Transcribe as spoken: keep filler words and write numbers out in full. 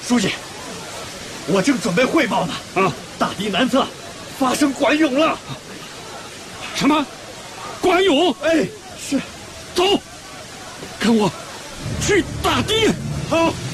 书记，我正准备汇报呢。啊，大堤南侧发生管涌了。 什么？管涌？ 哎，是。 走，跟我去大堤。 好。